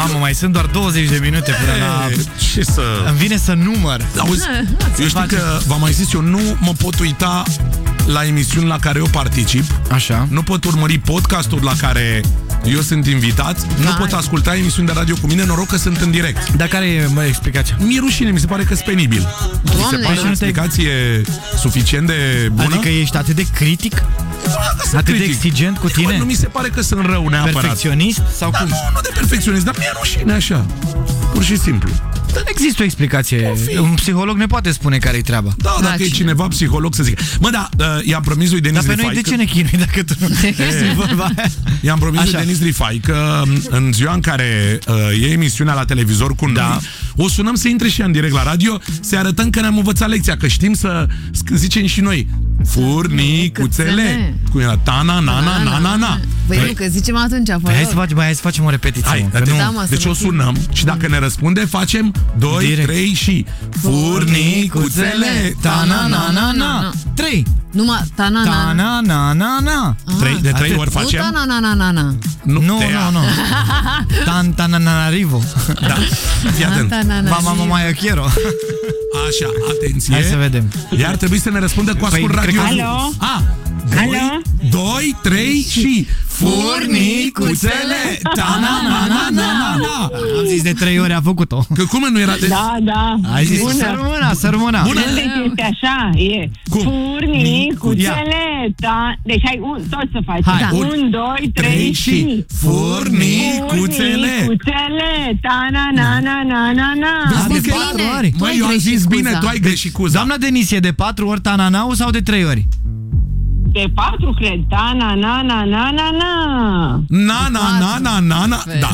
Mamă, mai sunt doar 20 de minute până la... Ce să... Îmi vine să număr. Auzi, eu știu că v-am mai zis, eu nu mă pot uita la emisiuni la care eu particip. Așa. Nu pot urmări podcasturi la care eu sunt invitat. Nu pot asculta emisiuni de radio cu mine. Noroc că sunt în direct. Dar care e explicația? Mi-e rușine, mi se pare că-s penibil. Mi se pare o explicație suficient de bună. Adică ești atât de critic? Atât de exigent cu tine? Nu mi se pare că sunt rău neapărat. Perfecționist? Sau cum? Nu de perfecționist, dar mi-e rușine așa. Pur și simplu. Dar există o explicație. Un psiholog ne poate spune care-i treaba. Da, dacă e cineva psiholog să zică. Mă, da, i-am promis lui Denis Rifai. Dar pe noi de ce ne chinui dacă tu nu... I-am promis lui Denis Rifai că în ziua în care e emisiunea la televizor cu noi, o sunăm să intre și ea în direct la radio, să arătăm că ne-am învățat lecția, că știm să zicem și noi furnicuțele. Cum era? Tana, nana, nana, na. Păi nu, că zicem atunci. Hai să facem o repetiție. Deci o sunăm și dacă ne răspunde, facem 2, 3 și furnicuțele. Tana, na, na. 3. Numai tana, na, na, na, na. De 3 ori facem? Nu tana, na, na, na. Nu. Tantananarivo. Da. Fii atent. Mama mai chiero. Așa, atenție. Hai să vedem. Iar trebuie să ne răspundă cu ascult radio. Alo? 2, 3 și furnicuțele. Ta-na-na-na-na-na. Am zis de 3 ori, a făcut-o. Că cum nu era de... Da. Ai zis să rămână. Bună. Deci este așa, e. Furnicuțele. Deci hai, tot să faci. 1, 2, 3 și furnicuțele. Ta-na-na-na-na-na-na. De 4 ori. Măi, eu am zis bine, tu ai greșit cu za. Doamna Denis, e de 4 ori tananau sau de 3 ori? De 4, cred. Ta-na-na-na-na-na-na. Na-na-na-na-na-na. Da.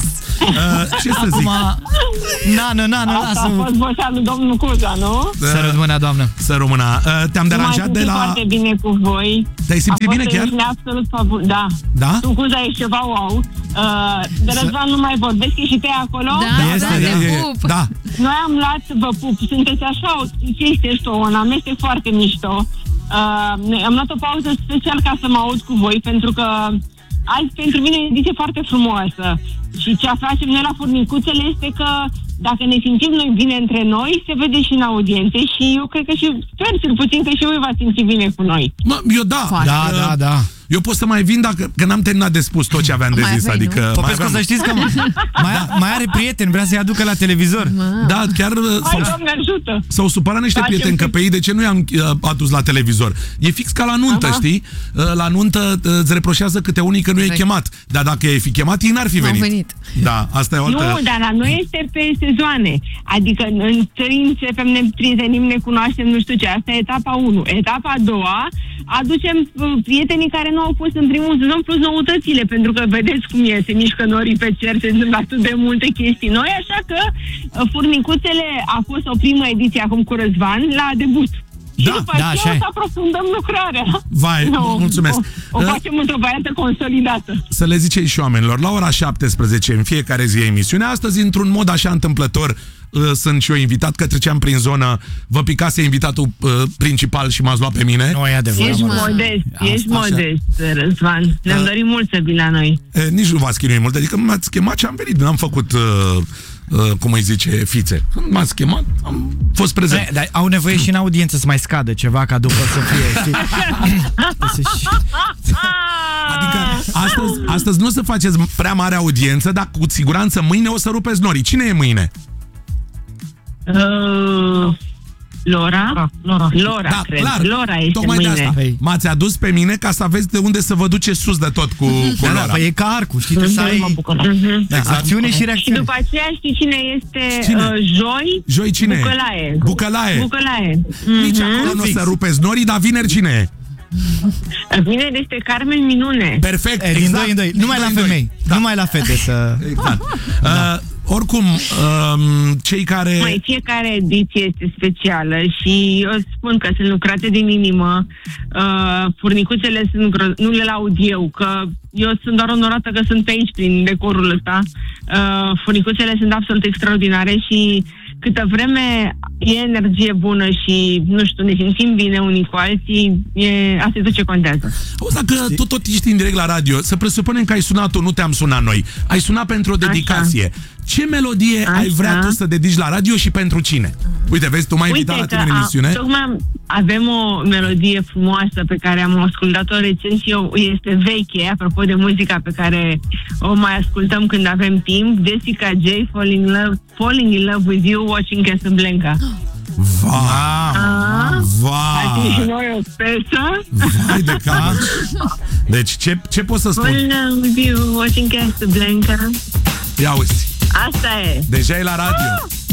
Ce să zic? Na-na-na-na. Asta a fost vocea lui domnul Cuza, nu? Să rămână, doamnă. Să rămână. Te-am deranjat de la... foarte bine cu voi. Te-ai simțit bine chiar? Absolut favor. Da. Da? Tu Cuza ești ceva wow. De Răzvan nu mai vorbesc, e și te acolo? Da. Noi am luat, vă pup, sunteți așa, ești un amestec foarte mișto. Am luat o pauză special ca să mă aud cu voi, pentru că azi pentru mine e o ediție foarte frumoasă. Și ce facem noi la furnicuțele este că dacă ne simțim noi bine între noi, se vede și în audiențe și eu cred că și sper cel puțin că și voi v-ați simțit bine cu noi. Eu da. Eu pot să mai vin că n-am terminat de spus tot ce aveam de zis. Adică Popescu, să știți că mai are prieteni, vrea să-i aducă la televizor. Da, chiar s-au supărat niște prieteni că pe ei de ce nu i-am adus la televizor. E fix ca la nuntă, știi? La nuntă îți reproșează câte unii că nu e chemat. Dar dacă ai fi chemat, ei n-ar fi venit. Da, asta e o altă... Nu, dar la noi este pe sezoane. Adică întâi începem, ne prizenim, ne cunoaștem, nu știu ce. Asta e etapa 1. Etapa 2, aducem prietenii care nu au fost în primul sezon plus noutățile, pentru că vedeți cum e, se mișcă norii pe cer, se întâmplă atât de multe chestii noi, așa că Furnicuțele a fost o primă ediție acum cu Răzvan la debut. Și după aceea o să aprofundăm lucrarea. Mulțumesc. O facem într-o variantă consolidată. Să le ziceți și oamenilor, la ora 17 în fiecare zi emisiune, astăzi într-un mod așa întâmplător sunt și eu invitat, că treceam prin zonă, vă picase invitatul principal și m-ați luat pe mine. Nu e adevărat. Ești modest, Răzvan. Ne-am dorit mult să vii la noi. Nici nu v-ați chinuit mult, adică m-ați chemat și am venit, n-am făcut... cum îi zice, fițe. Când m-ați chemat, am fost prezent. Dar au nevoie și în audiență să mai scadă ceva ca după să fie, știi? Adică astăzi nu o să faceți prea mare audiență, dar cu siguranță mâine o să rupeți norii. Cine e mâine? Lora, da, cred. Clar. Lora este tocmai mâine. De asta. M-ați adus pe mine ca să aveți de unde să vă duceți sus de tot cu Lora. Păi e ca arcul, știi? Trebuie să ai acțiune și reacțiune. Și după aceea știi cine este? Joi cine? Bucălaie. Nici acolo nu o să rupeți norii, dar vineri cine e? Vineri este Carmen Minune. Perfect, din 2 în 2. Numai la femei, numai la fete să... Exact. Oricum, cei care... Fiecare ediție este specială și eu spun că sunt lucrate din inimă. Furnicuțele nu le laud eu, că eu sunt doar onorată că sunt pe aici prin decorul ăsta. Furnicuțele sunt absolut extraordinare și câtă vreme e energie bună și, nu știu, ne simțim bine unii cu alții, asta e tot ce contează. Auzi, dacă tot ești în direct la radio, să presupunem că ai sunat-o, nu te-am sunat noi. Ai sunat pentru o dedicație. Ce melodie ai vrea tu să dedici la radio și pentru cine? Uite, vezi, tu m-ai invitat la tine în emisiune. Tocmai avem o melodie frumoasă pe care am ascultat-o recent și este veche, apropo de muzica pe care o mai ascultăm când avem timp. Jessica J, Falling in Love with You, Watching Casablanca. Vai! Și noi o piesă. Vai de cap. Deci, ce pot să spun? Falling in Love with You, Watching Casablanca. Ia uzi. Asta e. Deja e la radio.